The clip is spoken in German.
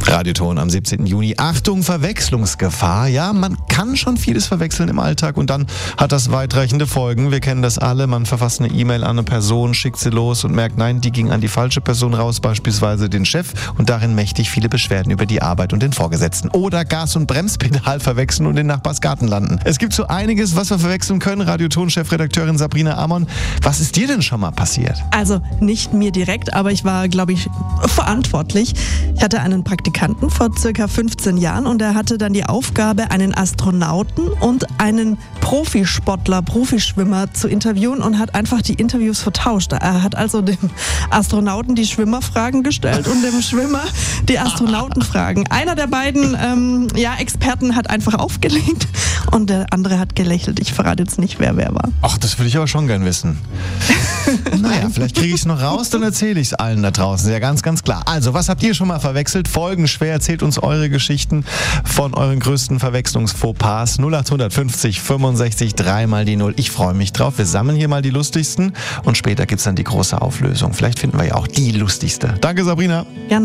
Radioton am 17. Juni. Achtung, Verwechslungsgefahr. Ja, man kann schon vieles verwechseln im Alltag und dann hat das weitreichende Folgen. Wir kennen das alle. Man verfasst eine E-Mail an eine Person, schickt sie los und merkt, nein, die ging an die falsche Person raus, beispielsweise den Chef, und darin mächtig viele Beschwerden über die Arbeit und den Vorgesetzten. Oder Gas- und Bremspedal verwechseln und in Nachbarsgarten landen. Es gibt so einiges, was wir verwechseln können. Radioton-Chefredakteurin Sabrina Amon, was ist dir denn schon mal passiert? Also nicht mir direkt, aber ich war, glaube ich, verantwortlich. Ich hatte einen Praktikanten vor circa 15 Jahren und er hatte dann die Aufgabe, einen Astronauten und einen Profischwimmer zu interviewen und hat einfach die Interviews vertauscht. Er hat also dem Astronauten die Schwimmerfragen gestellt und dem Schwimmer die Astronautenfragen. Einer der beiden Experten hat einfach aufgelegt und der andere hat gelächelt. Ich verrate jetzt nicht, wer war. Ach, das würde ich aber schon gern wissen. Naja, vielleicht kriege ich es noch raus, dann erzähle ich es allen da draußen. Ja, ganz, ganz klar. Also, was habt ihr schon mal verwechselt? Folgenschwer, erzählt uns eure Geschichten von euren größten Verwechslungsfauxpas. 0850 65 3 mal die 0. Ich freue mich drauf. Wir sammeln hier mal die lustigsten und später gibt es dann die große Auflösung. Vielleicht finden wir ja auch die lustigste. Danke, Sabrina. Gerne.